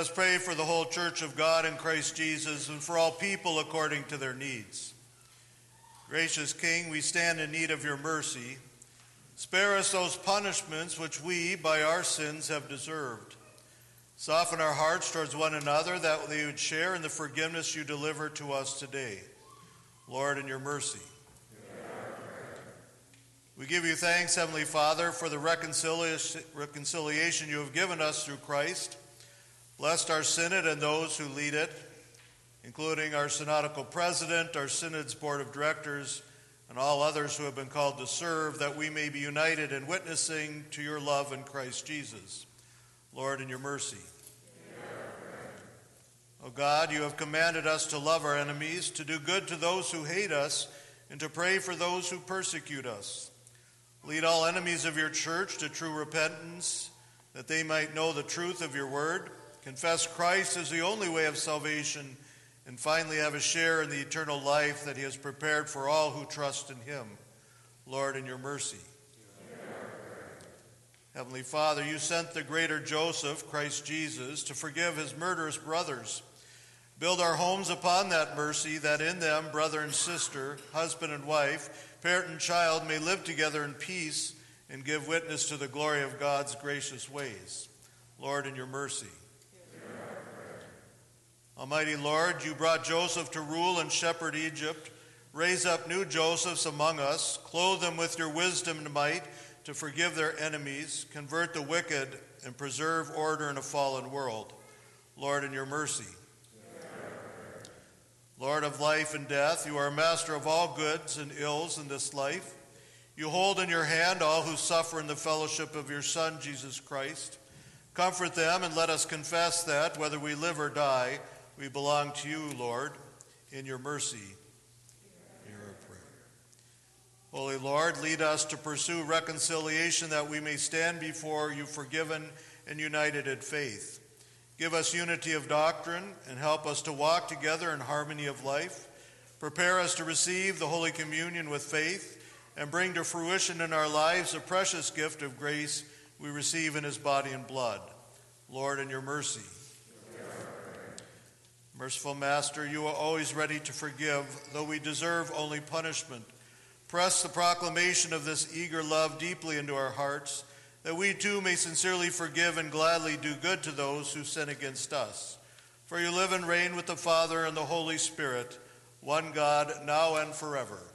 Let us pray for the whole Church of God in Christ Jesus and for all people according to their needs. Gracious King, we stand in need of your mercy. Spare us those punishments which we, by our sins, have deserved. Soften our hearts towards one another, that we would share in the forgiveness you deliver to us today. Lord, in your mercy. We give you thanks, Heavenly Father, for the reconciliation you have given us through Christ. Bless our synod and those who lead it, including our synodical president, our synod's board of directors, and all others who have been called to serve, that we may be united in witnessing to your love in Christ Jesus. Lord, in your mercy. O God, you have commanded us to love our enemies, to do good to those who hate us, and to pray for those who persecute us. Lead all enemies of your church to true repentance, that they might know the truth of your word, confess Christ as the only way of salvation, and finally have a share in the eternal life that he has prepared for all who trust in him. Lord, in your mercy. Heavenly Father, you sent the greater Joseph, Christ Jesus, to forgive his murderous brothers. Build our homes upon that mercy, that in them brother and sister, husband and wife, parent and child may live together in peace and give witness to the glory of God's gracious ways. Lord, in your mercy. Almighty Lord, you brought Joseph to rule and shepherd Egypt. Raise up new Josephs among us. Clothe them with your wisdom and might to forgive their enemies, convert the wicked, and preserve order in a fallen world. Lord, in your mercy. Lord of life and death, you are master of all goods and ills in this life. You hold in your hand all who suffer in the fellowship of your Son, Jesus Christ. Comfort them and let us confess that, whether we live or die, we belong to you, Lord, in your mercy. Hear our prayer. Holy Lord, lead us to pursue reconciliation, that we may stand before you forgiven and united in faith. Give us unity of doctrine and help us to walk together in harmony of life. Prepare us to receive the Holy Communion with faith and bring to fruition in our lives a precious gift of grace we receive in his body and blood. Lord, in your mercy. Merciful Master, you are always ready to forgive, though we deserve only punishment. Press the proclamation of this eager love deeply into our hearts, that we too may sincerely forgive and gladly do good to those who sin against us. For you live and reign with the Father and the Holy Spirit, one God, now and forever.